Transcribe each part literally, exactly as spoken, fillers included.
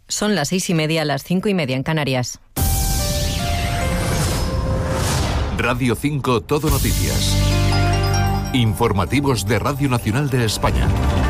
Son las seis y media, las cinco y media en Canarias. Radio cinco Todo Noticias. Informativos de Radio Nacional de España.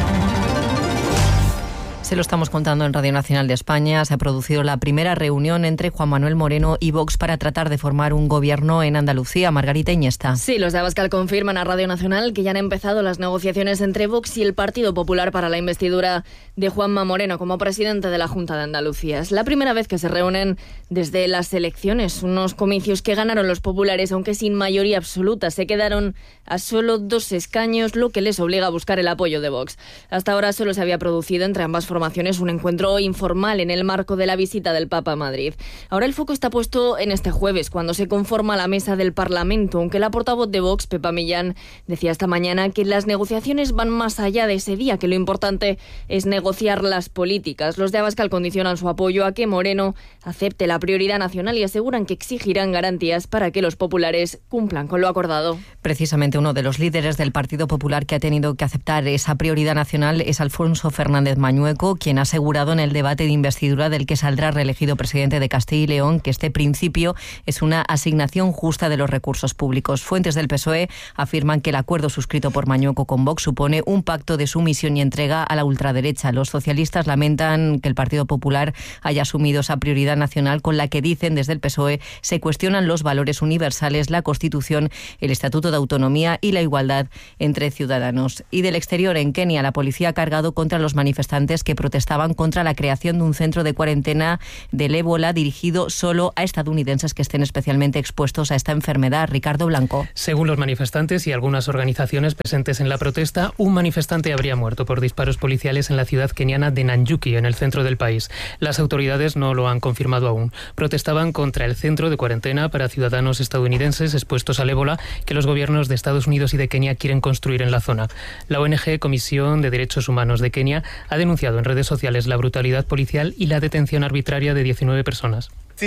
Se lo estamos contando en Radio Nacional de España. Se ha producido la primera reunión entre Juan Manuel Moreno y Vox para tratar de formar un gobierno en Andalucía. Margarita Iniesta. Sí, los de Abascal confirman a Radio Nacional que ya han empezado las negociaciones entre Vox y el Partido Popular para la investidura de Juanma Moreno como presidente de la Junta de Andalucía. Es la primera vez que se reúnen desde las elecciones, unos comicios que ganaron los populares, aunque sin mayoría absoluta. Se quedaron a solo dos escaños, lo que les obliga a buscar el apoyo de Vox. Hasta ahora solo se había producido entre ambas formaciones un encuentro informal en el marco de la visita del Papa a Madrid. Ahora el foco está puesto en este jueves, cuando se conforma la mesa del Parlamento, aunque la portavoz de Vox, Pepa Millán, decía esta mañana que las negociaciones van más allá de ese día, que lo importante es negociar las políticas. Los de Abascal condicionan su apoyo a que Moreno acepte la prioridad nacional y aseguran que exigirán garantías para que los populares cumplan con lo acordado. Precisamente uno de los líderes del Partido Popular que ha tenido que aceptar esa prioridad nacional es Alfonso Fernández Mañueco, quien ha asegurado en el debate de investidura del que saldrá reelegido presidente de Castilla y León que este principio es una asignación justa de los recursos públicos. Fuentes del P S O E afirman que el acuerdo suscrito por Mañueco con Vox supone un pacto de sumisión y entrega a la ultraderecha. Los socialistas lamentan que el Partido Popular haya asumido esa prioridad nacional con la que dicen desde el P S O E se cuestionan los valores universales, la Constitución, el Estatuto de Autonomía y la igualdad entre ciudadanos. Y del exterior, en Kenia, la policía ha cargado contra los manifestantes que protestaban contra la creación de un centro de cuarentena del ébola dirigido solo a estadounidenses que estén especialmente expuestos a esta enfermedad. Ricardo Blanco. Según los manifestantes y algunas organizaciones presentes en la protesta, un manifestante habría muerto por disparos policiales en la ciudad keniana de Nanyuki, en el centro del país. Las autoridades no lo han confirmado aún. Protestaban contra el centro de cuarentena para ciudadanos estadounidenses expuestos al ébola que los gobiernos de Estados Unidos y de Kenia quieren construir en la zona. La O N G Comisión de Derechos Humanos de Kenia ha denunciado en redes sociales la brutalidad policial y la detención arbitraria de diecinueve personas.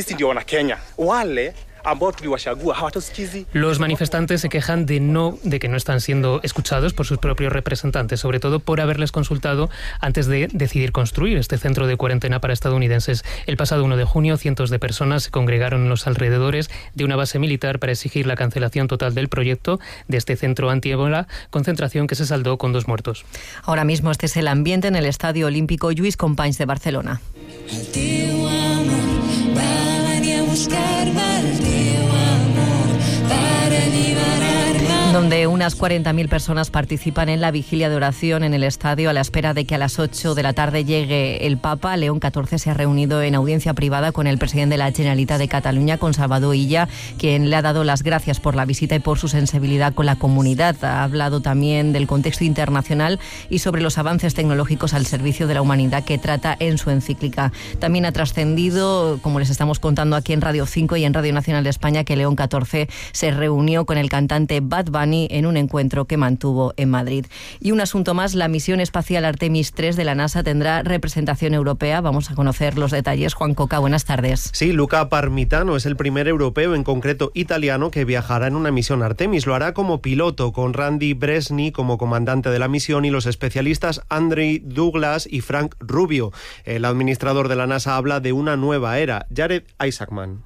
Los manifestantes se quejan de no de que no están siendo escuchados por sus propios representantes, sobre todo por haberles consultado antes de decidir construir este centro de cuarentena para estadounidenses. El pasado uno de junio, cientos de personas se congregaron en los alrededores de una base militar para exigir la cancelación total del proyecto de este centro anti-ébola, concentración que se saldó con dos muertos. Ahora mismo este es el ambiente en el Estadio Olímpico Lluís Companys de Barcelona. El teu amor va a venir a buscar-me, el teu amor para alliberar-me. Donde unas cuarenta mil personas participan en la vigilia de oración en el estadio a la espera de que a las ocho de la tarde llegue el Papa. León catorce se ha reunido en audiencia privada con el presidente de la Generalitat de Cataluña, con Salvador Illa, quien le ha dado las gracias por la visita y por su sensibilidad con la comunidad. Ha hablado también del contexto internacional y sobre los avances tecnológicos al servicio de la humanidad que trata en su encíclica. También ha trascendido, como les estamos contando aquí en Radio cinco y en Radio Nacional de España, que León catorce se reunió con el cantante Bad Bunny en un encuentro que mantuvo en Madrid. Y un asunto más, la misión espacial Artemis tres de la NASA tendrá representación europea. Vamos a conocer los detalles. Juan Coca, buenas tardes. Sí, Luca Parmitano es el primer europeo, en concreto italiano, que viajará en una misión Artemis. Lo hará como piloto, con Randy Bresni como comandante de la misión y los especialistas Andrei Douglas y Frank Rubio. El administrador de la NASA habla de una nueva era. Jared Isaacman.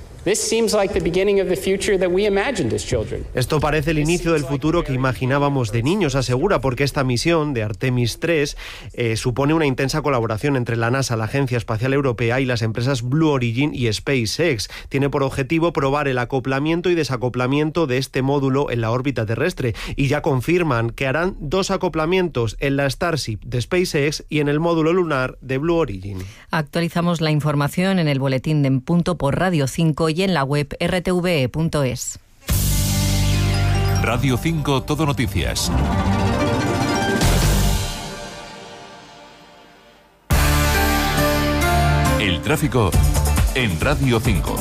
Esto parece el inicio del futuro que imaginábamos de niños, asegura, porque esta misión de Artemis tres eh, supone una intensa colaboración entre la NASA, la Agencia Espacial Europea y las empresas Blue Origin y SpaceX. Tiene por objetivo probar el acoplamiento y desacoplamiento de este módulo en la órbita terrestre, y ya confirman que harán dos acoplamientos, en la Starship de SpaceX y en el módulo lunar de Blue Origin. Actualizamos la información en el boletín de En Punto por Radio cinco y en la web erre te ve e punto es. Radio cinco Todo Noticias. El tráfico en Radio cinco.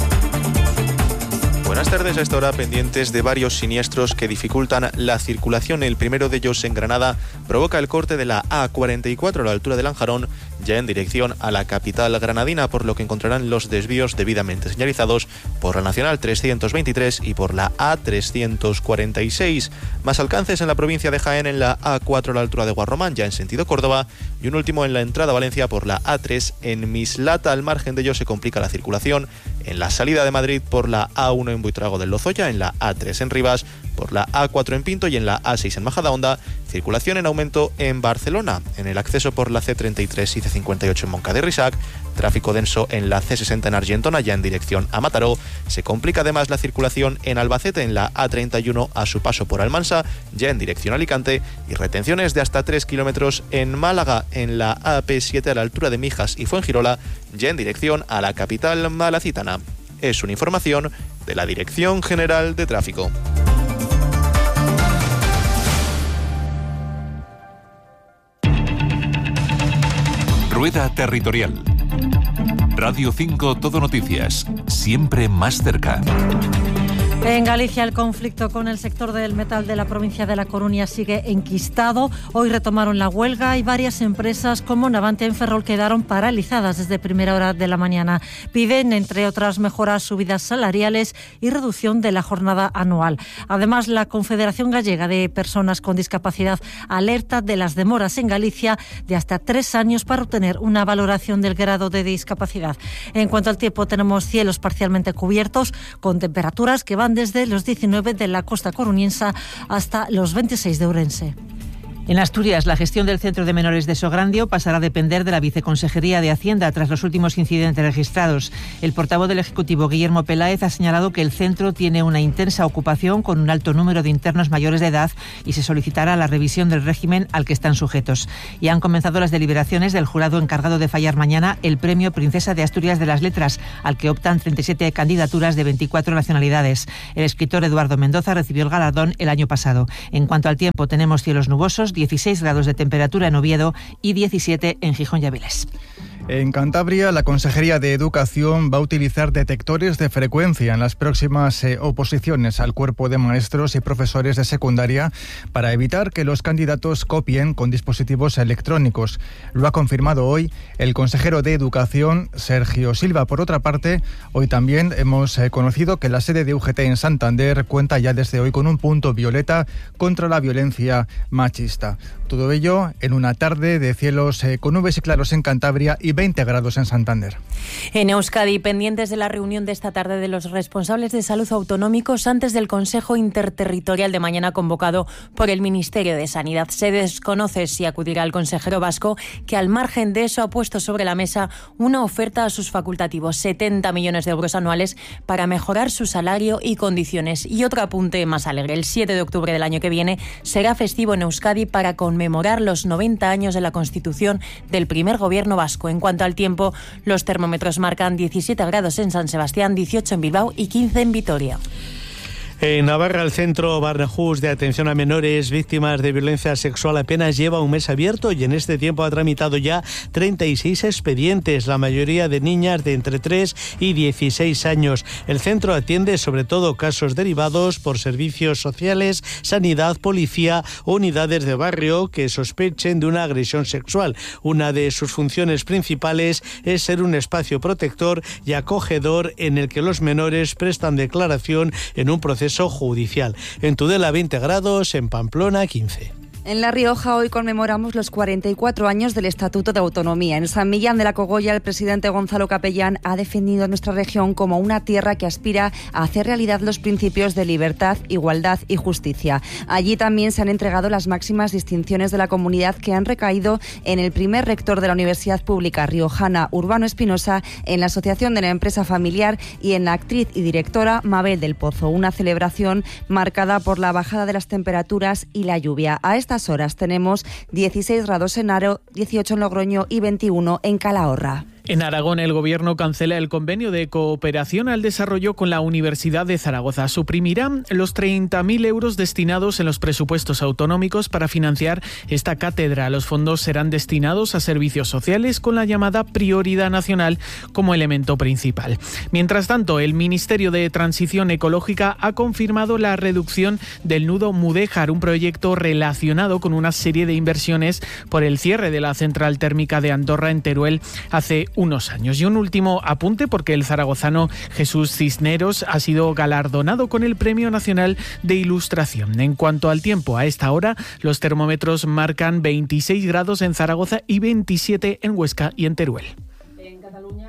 Buenas tardes. A esta hora pendientes de varios siniestros que dificultan la circulación. El primero de ellos en Granada provoca el corte de la A cuarenta y cuatro a la altura de Lanjarón, ya en dirección a la capital granadina, por lo que encontrarán los desvíos debidamente señalizados por la Nacional trescientos veintitrés y por la A trescientos cuarenta y seis. Más alcances en la provincia de Jaén en la A cuatro a la altura de Guarromán, ya en sentido Córdoba, y un último en la entrada a Valencia por la A tres en Mislata. Al margen de ello se complica la circulación en la salida de Madrid por la A uno en Buitrago del Lozoya, en la A tres en Rivas, por la A cuatro en Pinto y en la A seis en Majadahonda. Circulación en aumento en Barcelona, en el acceso por la C treinta y tres y C cincuenta y ocho en Moncada y Risac. Tráfico denso en la C sesenta en Argentona, ya en dirección a Mataró. Se complica además la circulación en Albacete, en la A treinta y uno a su paso por Almansa, ya en dirección a Alicante. Y retenciones de hasta tres kilómetros en Málaga, en la A P siete a la altura de Mijas y Fuengirola, ya en dirección a la capital malacitana. Es una información de la Dirección General de Tráfico. Rueda Territorial. Radio cinco Todo Noticias, siempre más cerca. En Galicia, el conflicto con el sector del metal de la provincia de La Coruña sigue enquistado. Hoy retomaron la huelga y varias empresas como Navantia en Ferrol quedaron paralizadas desde primera hora de la mañana. Piden, entre otras mejoras, subidas salariales y reducción de la jornada anual. Además, la Confederación Gallega de Personas con Discapacidad alerta de las demoras en Galicia de hasta tres años para obtener una valoración del grado de discapacidad. En cuanto al tiempo, tenemos cielos parcialmente cubiertos con temperaturas que van desde los diecinueve de la costa coruñense hasta los veintiséis de Ourense. En Asturias, la gestión del Centro de Menores de Sograndio pasará a depender de la Viceconsejería de Hacienda tras los últimos incidentes registrados. El portavoz del Ejecutivo, Guillermo Peláez, ha señalado que el centro tiene una intensa ocupación con un alto número de internos mayores de edad y se solicitará la revisión del régimen al que están sujetos. Y han comenzado las deliberaciones del jurado encargado de fallar mañana el Premio Princesa de Asturias de las Letras, al que optan treinta y siete candidaturas de veinticuatro nacionalidades. El escritor Eduardo Mendoza recibió el galardón el año pasado. En cuanto al tiempo, tenemos cielos nubosos, dieciséis grados de temperatura en Oviedo y diecisiete en Gijón y Avilés. En Cantabria, la Consejería de Educación va a utilizar detectores de frecuencia en las próximas eh, oposiciones al cuerpo de maestros y profesores de secundaria para evitar que los candidatos copien con dispositivos electrónicos. Lo ha confirmado hoy el consejero de Educación, Sergio Silva. Por otra parte, hoy también hemos eh, conocido que la sede de U G T en Santander cuenta ya desde hoy con un punto violeta contra la violencia machista. Todo ello en una tarde de cielos eh, con nubes y claros en Cantabria y veinte grados en Santander. En Euskadi, pendientes de la reunión de esta tarde de los responsables de salud autonómicos antes del Consejo Interterritorial de mañana convocado por el Ministerio de Sanidad. Se desconoce si acudirá el consejero vasco, que al margen de eso ha puesto sobre la mesa una oferta a sus facultativos, setenta millones de euros anuales para mejorar su salario y condiciones. Y otro apunte más alegre, el siete de octubre del año que viene será festivo en Euskadi para conmemorar los noventa años de la constitución del primer gobierno vasco. En cuanto al tiempo, los termómetros marcan diecisiete grados en San Sebastián, dieciocho en Bilbao y quince en Vitoria. En Navarra, el Centro Barnahus de Atención a Menores Víctimas de Violencia Sexual apenas lleva un mes abierto y en este tiempo ha tramitado ya treinta y seis expedientes, la mayoría de niñas de entre tres y dieciséis años. El centro atiende sobre todo casos derivados por servicios sociales, sanidad, policía o unidades de barrio que sospechen de una agresión sexual. Una de sus funciones principales es ser un espacio protector y acogedor en el que los menores prestan declaración en un proceso judicial. En Tudela veinte grados, en Pamplona quince. En La Rioja hoy conmemoramos los cuarenta y cuatro años del Estatuto de Autonomía. En San Millán de la Cogolla, el presidente Gonzalo Capellán ha definido a nuestra región como una tierra que aspira a hacer realidad los principios de libertad, igualdad y justicia. Allí también se han entregado las máximas distinciones de la comunidad que han recaído en el primer rector de la Universidad Pública Riojana, Urbano Espinosa, en la Asociación de la Empresa Familiar y en la actriz y directora Mabel del Pozo. Una celebración marcada por la bajada de las temperaturas y la lluvia. A esta horas tenemos dieciséis grados en Haro, dieciocho en Logroño y veintiuno en Calahorra. En Aragón, el Gobierno cancela el convenio de cooperación al desarrollo con la Universidad de Zaragoza. Suprimirá los treinta mil euros destinados en los presupuestos autonómicos para financiar esta cátedra. Los fondos serán destinados a servicios sociales con la llamada prioridad nacional como elemento principal. Mientras tanto, el Ministerio de Transición Ecológica ha confirmado la reducción del nudo Mudéjar, un proyecto relacionado con una serie de inversiones por el cierre de la central térmica de Andorra en Teruel hace unos años. Y un último apunte, porque el zaragozano Jesús Cisneros ha sido galardonado con el Premio Nacional de Ilustración. En cuanto al tiempo, a esta hora los termómetros marcan veintiséis grados en Zaragoza y veintisiete en Huesca y en Teruel. En Cataluña...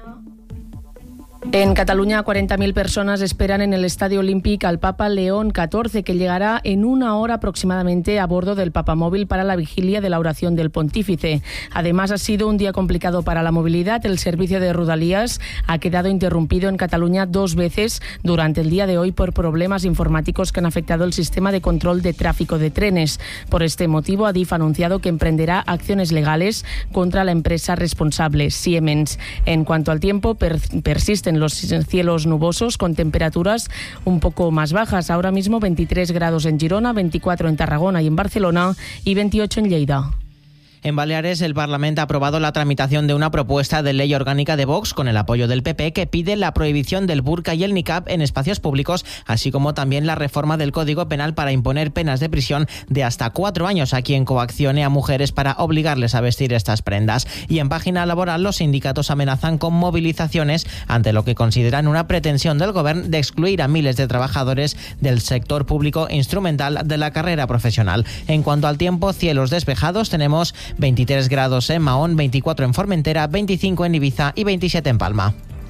En Cataluña, cuarenta mil personas esperan en el Estadio Olímpic al Papa León catorce, que llegará en una hora aproximadamente a bordo del Papamóvil para la vigilia de la oración del Pontífice. Además, ha sido un día complicado para la movilidad. El servicio de Rodalías ha quedado interrumpido en Cataluña dos veces durante el día de hoy por problemas informáticos que han afectado el sistema de control de tráfico de trenes. Por este motivo, Adif ha anunciado que emprenderá acciones legales contra la empresa responsable, Siemens. En cuanto al tiempo, per- persisten los cielos nubosos con temperaturas un poco más bajas. Ahora mismo veintitrés grados en Girona, veinticuatro en Tarragona y en Barcelona y veintiocho en Lleida. En Baleares, el Parlamento ha aprobado la tramitación de una propuesta de ley orgánica de Vox con el apoyo del P P que pide la prohibición del burka y el niqab en espacios públicos, así como también la reforma del Código Penal para imponer penas de prisión de hasta cuatro años a quien coaccione a mujeres para obligarles a vestir estas prendas. Y en página laboral, los sindicatos amenazan con movilizaciones ante lo que consideran una pretensión del Gobierno de excluir a miles de trabajadores del sector público instrumental de la carrera profesional. En cuanto al tiempo, cielos despejados, tenemos veintitrés grados en Mahón, veinticuatro en Formentera, veinticinco en Ibiza y veintisiete en Palma.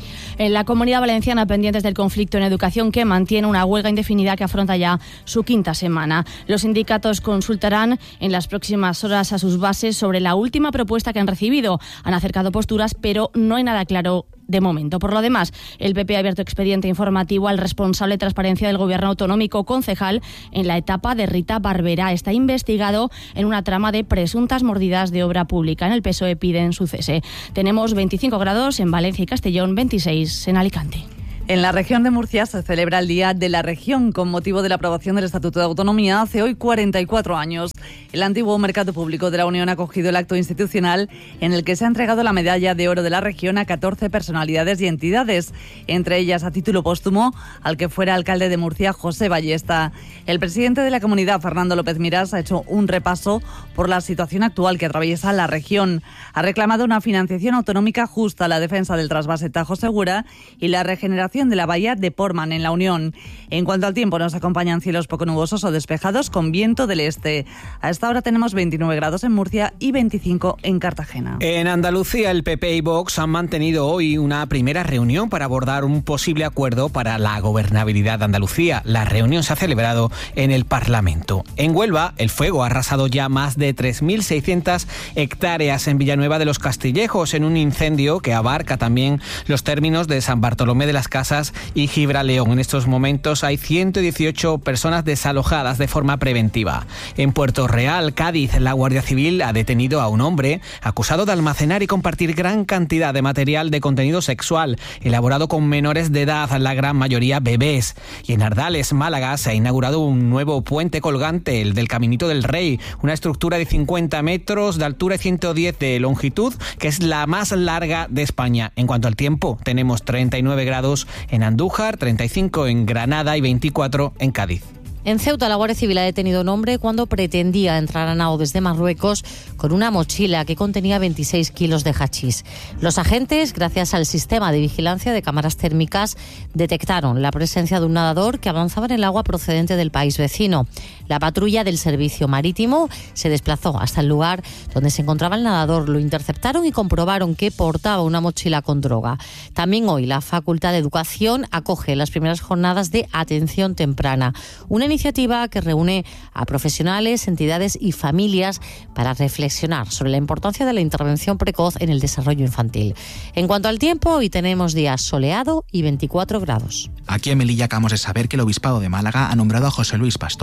En la Comunidad Valenciana, pendientes del conflicto en educación, que mantiene una huelga indefinida que afronta ya su quinta semana. Los sindicatos consultarán en las próximas horas a sus bases sobre la última propuesta que han recibido. Han acercado posturas, pero no hay nada claro de momento. Por lo demás, el P P ha abierto expediente informativo al responsable de transparencia del Gobierno autonómico, concejal en la etapa de Rita Barberá. Está investigado en una trama de presuntas mordidas de obra pública. En el P S O E piden su cese. Tenemos veinticinco grados en Valencia y Castellón, veintiséis en Alicante. En la región de Murcia se celebra el Día de la Región con motivo de la aprobación del Estatuto de Autonomía hace hoy cuarenta y cuatro años. El antiguo mercado público de la Unión ha acogido el acto institucional en el que se ha entregado la medalla de oro de la región a catorce personalidades y entidades, entre ellas a título póstumo al que fuera alcalde de Murcia, José Ballesta. El presidente de la comunidad, Fernando López Miras, ha hecho un repaso por la situación actual que atraviesa la región. Ha reclamado una financiación autonómica justa, la defensa del trasvase Tajo Segura y la regeneración de la bahía de Portman en la Unión. En cuanto al tiempo, nos acompañan cielos poco nubosos o despejados con viento del este. A esta hora tenemos veintinueve grados en Murcia y veinticinco en Cartagena. En Andalucía, el P P y Vox han mantenido hoy una primera reunión para abordar un posible acuerdo para la gobernabilidad de Andalucía. La reunión se ha celebrado en el Parlamento. En Huelva, el fuego ha arrasado ya más de tres mil seiscientas hectáreas en Villanueva de los Castillejos, en un incendio que abarca también los términos de San Bartolomé de las Casas y Gibraleón. En estos momentos hay ciento dieciocho personas desalojadas de forma preventiva. En Puerto Real, Cádiz, la Guardia Civil ha detenido a un hombre acusado de almacenar y compartir gran cantidad de material de contenido sexual elaborado con menores de edad, la gran mayoría bebés. Y en Ardales, Málaga, se ha inaugurado un nuevo puente colgante, el del Caminito del Rey, una estructura de cincuenta metros de altura y ciento diez de longitud, que es la más larga de España. En cuanto al tiempo, tenemos treinta y nueve grados en Andújar, treinta y cinco en Granada y veinticuatro en Cádiz. En Ceuta, la Guardia Civil ha detenido a un hombre cuando pretendía entrar a Nao desde Marruecos con una mochila que contenía veintiséis kilos de hachís. Los agentes, gracias al sistema de vigilancia de cámaras térmicas, detectaron la presencia de un nadador que avanzaba en el agua procedente del país vecino. La patrulla del Servicio Marítimo se desplazó hasta el lugar donde se encontraba el nadador. Lo interceptaron y comprobaron que portaba una mochila con droga. También hoy la Facultad de Educación acoge las primeras jornadas de atención temprana. Una iniciativa que reúne a profesionales, entidades y familias para reflexionar sobre la importancia de la intervención precoz en el desarrollo infantil. En cuanto al tiempo, hoy tenemos día soleado y veinticuatro grados. Aquí en Melilla acabamos de saber que el Obispado de Málaga ha nombrado a José Luis Pastor como nuevo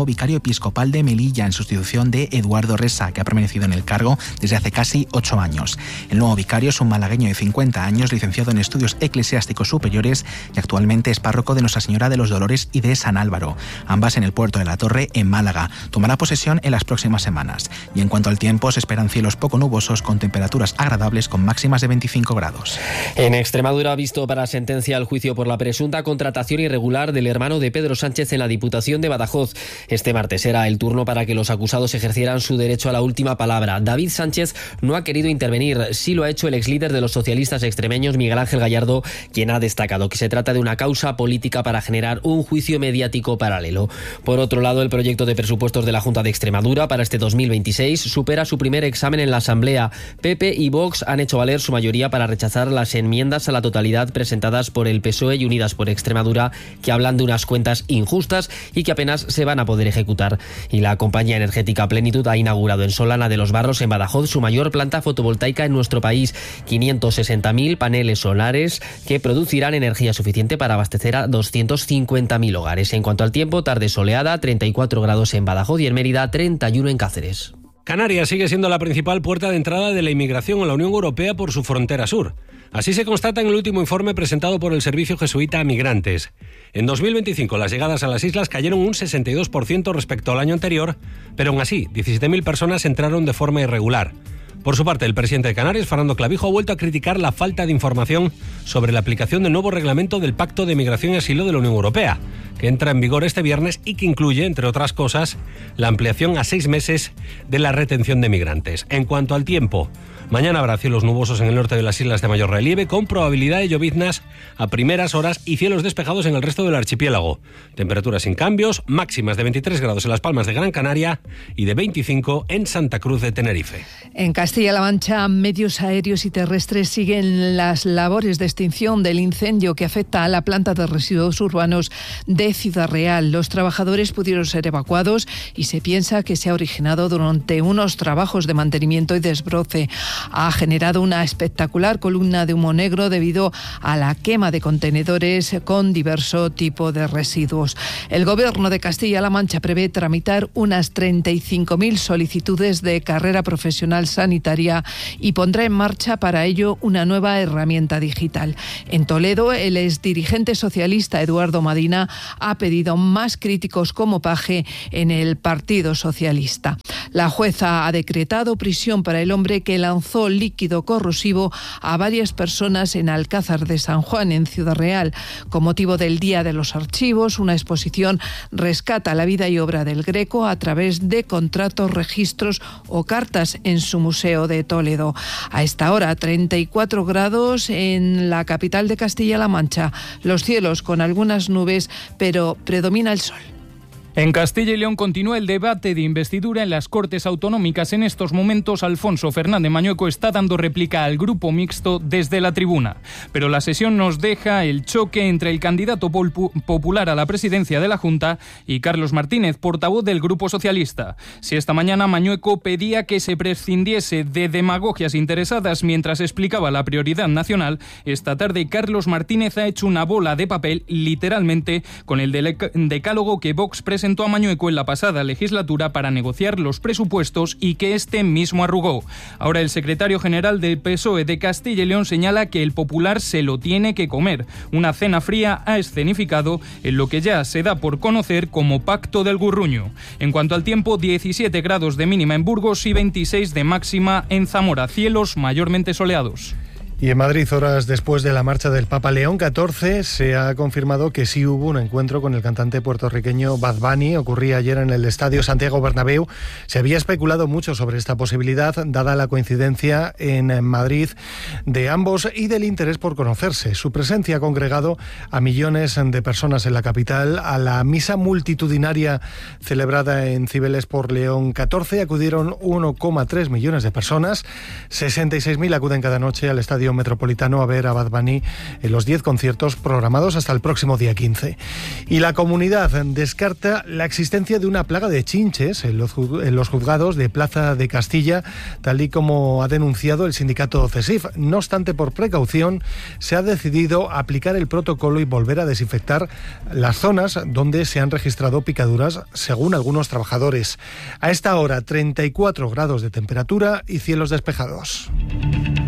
nuevo vicario episcopal de Melilla en sustitución de Eduardo Resa, que ha permanecido en el cargo desde hace casi ocho años. El nuevo vicario es un malagueño de cincuenta años, licenciado en estudios eclesiásticos superiores y actualmente es párroco de Nuestra Señora de los Dolores y de San Álvaro, ambas en el puerto de la Torre, en Málaga. Tomará posesión en las próximas semanas. Y en cuanto al tiempo, se esperan cielos poco nubosos con temperaturas agradables con máximas de veinticinco grados. En Extremadura ha visto para sentencia el juicio por la presunta contratación irregular del hermano de Pedro Sánchez en la Diputación de Badajoz. Este martes era el turno para que los acusados ejercieran su derecho a la última palabra. David Sánchez no ha querido intervenir. Sí lo ha hecho el exlíder de los socialistas extremeños, Miguel Ángel Gallardo, quien ha destacado que se trata de una causa política para generar un juicio mediático paralelo. Por otro lado, el proyecto de presupuestos de la Junta de Extremadura para este dos mil veintiséis supera su primer examen en la Asamblea. P P y Vox han hecho valer su mayoría para rechazar las enmiendas a la totalidad presentadas por el P S O E y Unidas por Extremadura, que hablan de unas cuentas injustas y que apenas se van a poder ejecutar. Y la compañía energética Plenitud ha inaugurado en Solana de los Barros, en Badajoz, su mayor planta fotovoltaica en nuestro país. quinientos sesenta mil paneles solares que producirán energía suficiente para abastecer a doscientos cincuenta mil hogares. En cuanto al tiempo, tarde soleada, treinta y cuatro grados en Badajoz y en Mérida, treinta y uno en Cáceres. Canarias sigue siendo la principal puerta de entrada de la inmigración a la Unión Europea por su frontera sur. Así se constata en el último informe presentado por el Servicio Jesuita a Migrantes. En dos mil veinticinco las llegadas a las islas cayeron un sesenta y dos por ciento respecto al año anterior, pero aún así diecisiete mil personas entraron de forma irregular. Por su parte, el presidente de Canarias, Fernando Clavijo, ha vuelto a criticar la falta de información sobre la aplicación del nuevo reglamento del Pacto de Migración y Asilo de la Unión Europea, que entra en vigor este viernes y que incluye, entre otras cosas, la ampliación a seis meses de la retención de migrantes. En cuanto al tiempo, mañana habrá cielos nubosos en el norte de las islas de mayor relieve, con probabilidad de lloviznas a primeras horas y cielos despejados en el resto del archipiélago. Temperaturas sin cambios, máximas de veintitrés grados en Las Palmas de Gran Canaria y de veinticinco en Santa Cruz de Tenerife. En Castilla-La Mancha, medios aéreos y terrestres siguen las labores de extinción del incendio que afecta a la planta de residuos urbanos de Ciudad Real. Los trabajadores pudieron ser evacuados y se piensa que se ha originado durante unos trabajos de mantenimiento y desbroce. Ha generado una espectacular columna de humo negro debido a la quema de contenedores con diverso tipo de residuos. El Gobierno de Castilla-La Mancha prevé tramitar unas treinta y cinco mil solicitudes de carrera profesional sanitaria y pondrá en marcha para ello una nueva herramienta digital. En Toledo, el exdirigente socialista Eduardo Madina ha pedido más críticos como Paje en el Partido Socialista. La jueza ha decretado prisión para el hombre que lanzó líquido corrosivo a varias personas en Alcázar de San Juan, en Ciudad Real. Con motivo del Día de los Archivos, una exposición rescata la vida y obra del Greco a través de contratos, registros o cartas en su museo de Toledo. A esta hora, treinta y cuatro grados en la capital de Castilla-La Mancha. Los cielos con algunas nubes, pero predomina el sol. En Castilla y León continúa el debate de investidura en las Cortes Autonómicas. En estos momentos, Alfonso Fernández Mañueco está dando réplica al grupo mixto desde la tribuna. Pero la sesión nos deja el choque entre el candidato popular a la presidencia de la Junta y Carlos Martínez, portavoz del Grupo Socialista. Si esta mañana Mañueco pedía que se prescindiese de demagogias interesadas mientras explicaba la prioridad nacional, esta tarde Carlos Martínez ha hecho una bola de papel, literalmente, con el decálogo que Vox presentó a Mañueco en la pasada legislatura para negociar los presupuestos y que este mismo arrugó. Ahora el secretario general del P S O E de Castilla y León señala que el popular se lo tiene que comer. Una cena fría ha escenificado en lo que ya se da por conocer como Pacto del Gurruño. En cuanto al tiempo, diecisiete grados de mínima en Burgos y veintiséis de máxima en Zamora, cielos mayormente soleados. Y en Madrid, horas después de la marcha del Papa León catorce, se ha confirmado que sí hubo un encuentro con el cantante puertorriqueño Bad Bunny. Ocurría ayer en el Estadio Santiago Bernabéu. Se había especulado mucho sobre esta posibilidad, dada la coincidencia en Madrid de ambos y del interés por conocerse. Su presencia ha congregado a millones de personas en la capital. A la misa multitudinaria celebrada en Cibeles por León catorce acudieron uno coma tres millones de personas. sesenta y seis mil acuden cada noche al Estadio Estadio Metropolitano a ver a Bad Bunny en los diez conciertos programados hasta el próximo día quince. Y la comunidad descarta la existencia de una plaga de chinches en los, en los juzgados de Plaza de Castilla, tal y como ha denunciado el sindicato CESIF. No obstante, por precaución, se ha decidido aplicar el protocolo y volver a desinfectar las zonas donde se han registrado picaduras, según algunos trabajadores. A esta hora, treinta y cuatro grados de temperatura y cielos despejados.